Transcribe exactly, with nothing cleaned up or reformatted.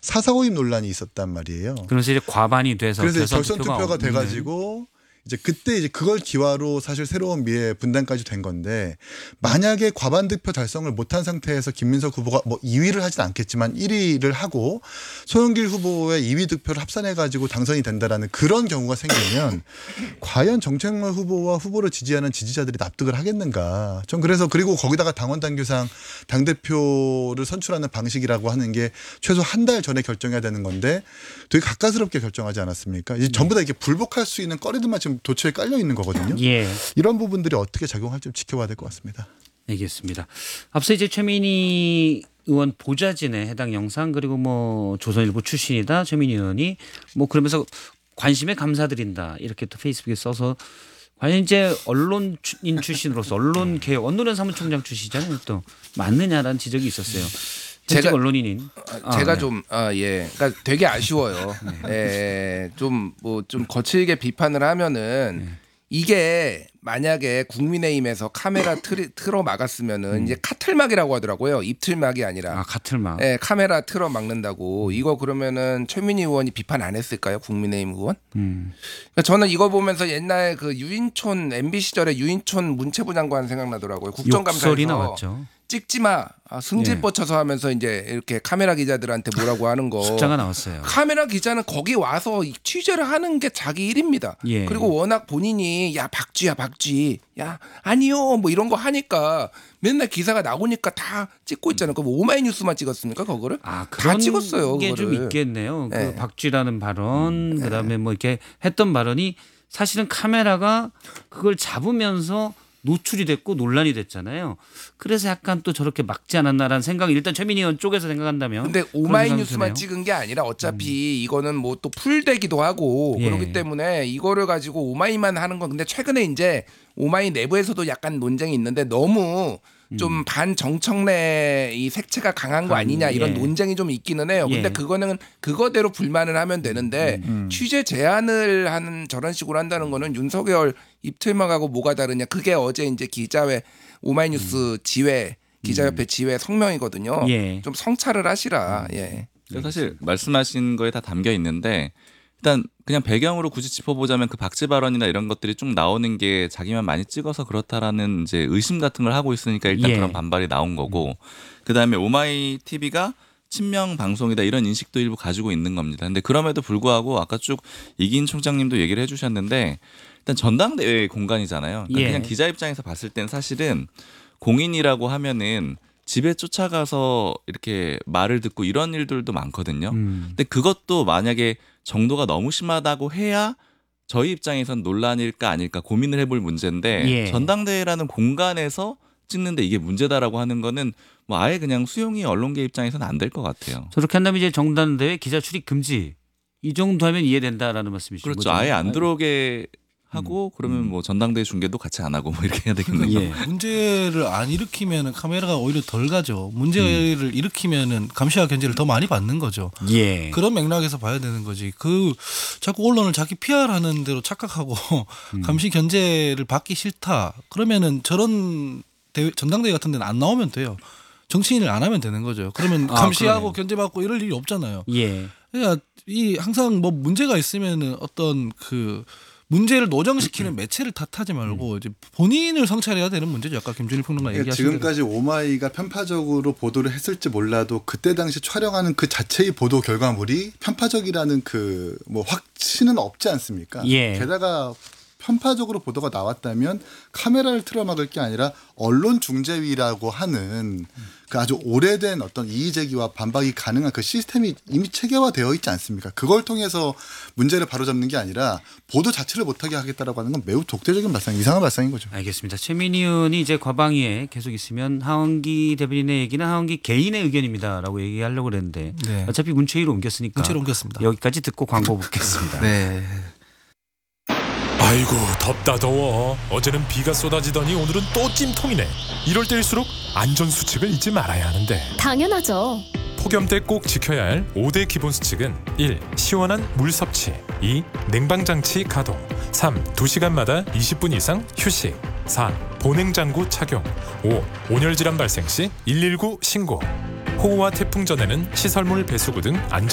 사사오입 논란이 있었단 말이에요. 그래서 이제 과반이 돼서 그래서 결선, 결선 투표가, 투표가 돼가지고 이제 그때 이제 그걸 기화로 사실 새로운 미래 분단까지 된 건데 만약에 과반 득표 달성을 못한 상태에서 김민석 후보가 뭐 이 위를 하진 않겠지만 일 위를 하고 송영길 후보의 이 위 득표를 합산해가지고 당선이 된다라는 그런 경우가 생기면 과연 정책만 후보와 후보를 지지하는 지지자들이 납득을 하겠는가? 좀 그래서 그리고 거기다가 당원 당규상 당 대표를 선출하는 방식이라고 하는 게 최소 한 달 전에 결정해야 되는 건데 되게 가까스럽게 결정하지 않았습니까? 이제 전부 다 이렇게 불복할 수 있는 꺼리들만 지금 도처에 깔려 있는 거거든요. 예. 이런 부분들이 어떻게 작용할지 지켜봐야 될 것 같습니다. 알겠습니다. 앞서 이제 최민희 의원 보좌진의 해당 영상 그리고 뭐 조선일보 출신이다 최민희 의원이 뭐 그러면서 관심에 감사드린다 이렇게 또 페이스북에 써서 과연 이제 언론인 출신으로서 언론 개혁 언론연 사무총장 출신이잖아요. 또 맞느냐라는 지적이 있었어요. 제가 언론인인 제가 아, 네. 좀 아 예, 그러니까 되게 아쉬워요. 예, 좀 뭐 좀 거칠게 비판을 하면은 네. 이게 만약에 국민의힘에서 카메라 틀, 틀어 막았으면은 음. 이제 카틀막이라고 하더라고요. 입틀막이 아니라. 아 카틀막. 예, 카메라 틀어 막는다고. 이거 그러면은 최민희 의원이 비판 안 했을까요? 국민의힘 의원? 음. 그러니까 저는 이거 보면서 옛날 그 유인촌 엠비 시절에 유인촌 문체부 장관 생각나더라고요. 국정감사에서 욕설이 나왔죠. 찍지 마. 아, 승질 예. 뻗쳐서 하면서 이제 이렇게 카메라 기자들한테 뭐라고 하는 거. 숫자가 나왔어요. 카메라 기자는 거기 와서 취재를 하는 게 자기 일입니다. 예. 그리고 워낙 본인이 야 박쥐야 박쥐. 야 아니요 뭐 이런 거 하니까 맨날 기사가 나오니까 다 찍고 있잖아요. 그럼 오마이뉴스만 찍었습니까 그거를? 아, 다 그런 찍었어요. 게 좀 그거를. 있겠네요. 그 네. 박쥐라는 발언, 네. 그다음에 뭐 이렇게 했던 발언이 사실은 카메라가 그걸 잡으면서 노출이 됐고 논란이 됐잖아요. 그래서 약간 또 저렇게 막지 않았나라는 생각이 일단 최민희 의원 쪽에서 생각한다면. 근데 오마이뉴스만 찍은 게 아니라 어차피 음. 이거는 뭐 또 풀되기도 하고 예. 그렇기 때문에 이거를 가지고 오마이만 하는 건 근데 최근에 이제 오마이 내부에서도 약간 논쟁이 있는데 너무 좀 음. 반정청래 이 색채가 강한 거 아니냐 이런 예. 논쟁이 좀 있기는 해요. 근데 예. 그거는 그거대로 불만을 하면 되는데 음. 취재 제한을 하는 저런 식으로 한다는 거는 윤석열 입틀막하고 뭐가 다르냐. 그게 어제 이제 기자회 오마이뉴스 음. 지회 기자협회 지회 성명이거든요. 예. 좀 성찰을 하시라. 예. 사실 말씀하신 거에 다 담겨 있는데 일단 그냥 배경으로 굳이 짚어보자면 그 박쥐 발언이나 이런 것들이 쭉 나오는 게 자기만 많이 찍어서 그렇다라는 이제 의심 같은 걸 하고 있으니까 일단 예. 그런 반발이 나온 거고 그다음에 오마이 티비가 친명 방송이다 이런 인식도 일부 가지고 있는 겁니다. 근데 그럼에도 불구하고 아까 쭉 이긴 총장님도 얘기를 해주셨는데 일단 전당대회 공간이잖아요. 그러니까 예. 그냥 기자 입장에서 봤을 때는 사실은 공인이라고 하면은 집에 쫓아가서 이렇게 말을 듣고 이런 일들도 많거든요. 음. 근데 그것도 만약에 정도가 너무 심하다고 해야 저희 입장에선 논란일까 아닐까 고민을 해볼 문제인데 예. 전당대회라는 공간에서 찍는데 이게 문제다라고 하는 거는 뭐 아예 그냥 수용이 언론계 입장에서는 안 될 것 같아요. 저렇게 한다면 이제 정당대회 기자 출입 금지 이 정도 하면 이해된다라는 말씀이시죠. 그렇죠. 아예 안 들어오게 하고 그러면 뭐 전당대회 중계도 같이 안 하고 뭐 이렇게 해야 되겠네요. 예. 문제를 안 일으키면 카메라가 오히려 덜 가죠. 문제를 음. 일으키면 감시와 견제를 더 많이 받는 거죠. 예. 그런 맥락에서 봐야 되는 거지. 그 자꾸 언론을 자기 피알하는 대로 착각하고 음. 감시 견제를 받기 싫다. 그러면은 저런 대회, 전당대회 같은 데는 안 나오면 돼요. 정치인을 안 하면 되는 거죠. 그러면 아, 감시하고 그러네요. 견제받고 이럴 일이 없잖아요. 예. 그러니까 이 항상 뭐 문제가 있으면은 어떤 그 문제를 노정시키는 매체를 탓하지 말고 이제 본인을 성찰해야 되는 문제죠. 아까 김준일 평론가 그러니까 얘기하신 지금까지 대로. 오마이가 편파적으로 보도를 했을지 몰라도 그때 당시 촬영하는 그 자체의 보도 결과물이 편파적이라는 그 뭐 확신은 없지 않습니까? 예. 게다가 편파적으로 보도가 나왔다면 카메라를 틀어막을 게 아니라 언론중재위라고 하는 그 아주 오래된 어떤 이의제기와 반박이 가능한 그 시스템이 이미 체계화되어 있지 않습니까? 그걸 통해서 문제를 바로잡는 게 아니라 보도 자체를 못하게 하겠다라고 하는 건 매우 독재적인 발상, 이상한 발상인 거죠. 알겠습니다. 최민희 의원이 이제 과방위에 계속 있으면 하원기 대변인의 얘기는 하원기 개인의 의견입니다라고 얘기하려고 그랬는데 네. 어차피 문체위로 옮겼으니까 문체로 옮겼습니다. 여기까지 듣고 광고 보겠습니다. 네. 아이고 덥다 더워. 어제는 비가 쏟아지더니 오늘은 또 찜통이네. 이럴 때일수록 안전수칙을 잊지 말아야 하는데. 당연하죠. 폭염 때 꼭 지켜야 할 오 대 기본 수칙은 일. 시원한 물 섭취, 이. 냉방장치 가동, 삼. 두 시간마다 이십 분 이상 휴식, 사. 보냉장구 착용, 오. 온열질환 발생 시 일일구 신고. 호우와 태풍 전에는 시설물 배수구 등 안전